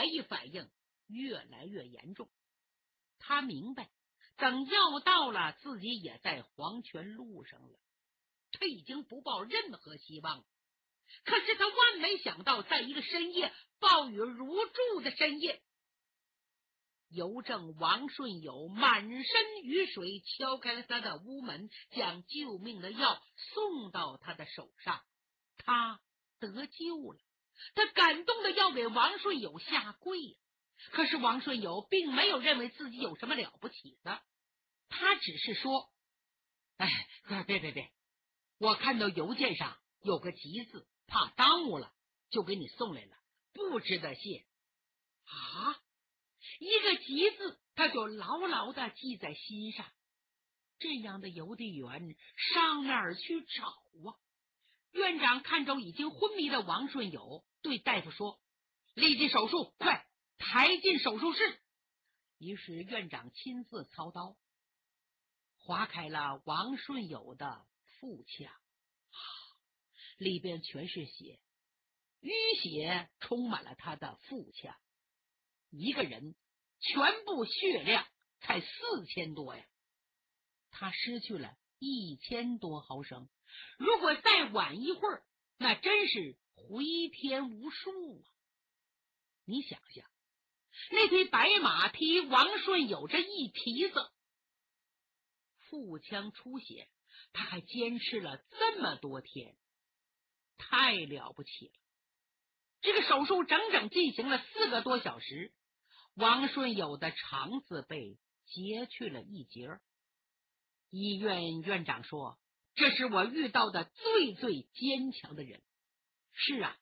来一反应越来越严重。他明白，等药到了，自己也在黄泉路上了，他已经不抱任何希望了。可是他万没想到，在一个深夜，暴雨如注的深夜，邮政王顺友满身雨水敲开了他的屋门，将救命的药送到他的手上，他得救了。他感动的要给王顺友下跪呀，可是王顺友并没有认为自己有什么了不起的，他只是说：“哎，别，我看到邮件上有个急字，怕耽误了，就给你送来了，不值得谢。”啊，一个急字，他就牢牢地记在心上。这样的邮递员上哪儿去找啊？院长看着已经昏迷的王顺友，对大夫说：“立即手术，快抬进手术室。”于是院长亲自操刀，划开了王顺友的腹腔，里边全是血，淤血充满了他的腹腔。一个人全部血量才4000多呀，他失去了1000多毫升，如果再晚一会儿，那真是回天无术啊！你想想，那匹白马踢王顺友这一蹄子，腹腔出血，他还坚持了这么多天，太了不起了。这个手术整整进行了4个多小时，王顺友的肠子被截去了一截。医院院长说：“这是我遇到的最坚强的人。”是啊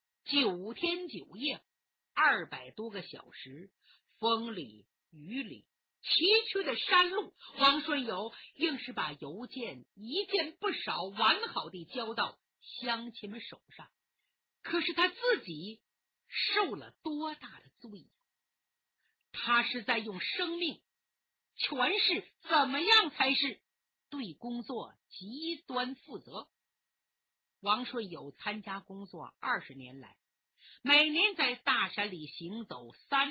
，9天9夜，200多个小时，风里雨里，崎岖的山路，王顺友硬是把邮件一件不少完好地交到乡亲们手上。可是他自己受了多大的罪呀！他是在用生命诠释怎么样才是对工作极端负责。王顺友参加工作20年来，每年在大山里行走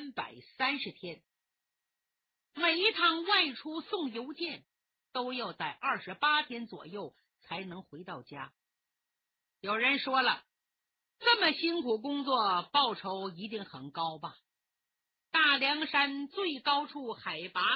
330天，每一趟外出送邮件都要在28天左右才能回到家。有人说了，这么辛苦工作，报酬一定很高吧？大凉山最高处海拔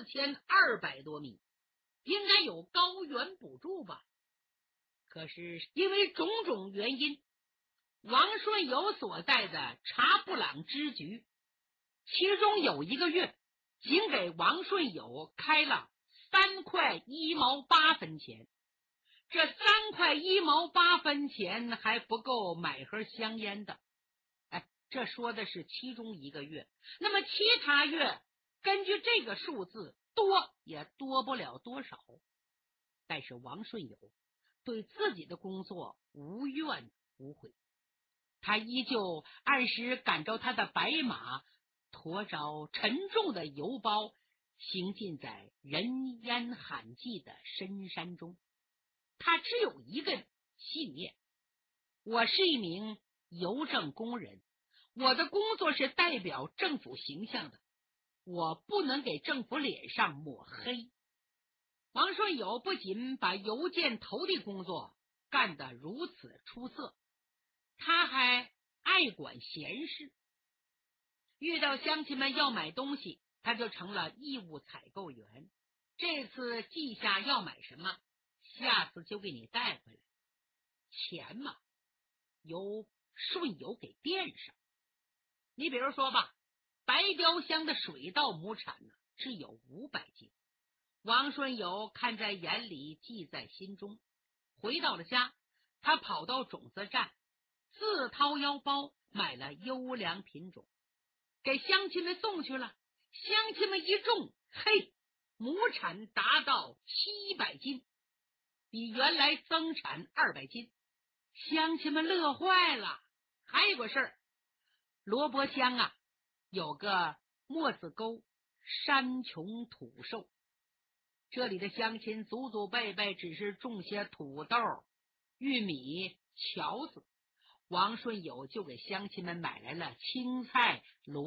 4200多米，应该有高原补助吧？可是因为种种原因，王顺友所在的查布朗支局，其中有1个月仅给王顺友开了3块1毛8分钱，这3块1毛8分钱还不够买盒香烟的。这说的是其中1个月，那么其他月根据这个数字多也多不了多少。但是王顺友对自己的工作无怨无悔，他依旧按时赶着他的白马，驮着沉重的邮包，行进在人烟罕迹的深山中。他只有一个信念：我是一名邮政工人，我的工作是代表政府形象的，我不能给政府脸上抹黑。王顺友不仅把邮件投递工作干得如此出色，他还爱管闲事。遇到乡亲们要买东西，他就成了义务采购员。这次记下要买什么，下次就给你带回来。钱嘛，由顺友给垫上。你比如说吧，白雕乡的水稻亩产呢只有500斤，王顺友看在眼里，记在心中。回到了家，他跑到种子站，自掏腰包买了优良品种，给乡亲们送去了。乡亲们一种，亩产达到700斤，比原来增产200斤，乡亲们乐坏了。还有个事儿，罗伯乡啊，有个墨子沟山穷土瘦，这里的乡亲祖祖辈辈只是种些土豆、玉米、荞子，王顺友就给乡亲们买来了青菜、萝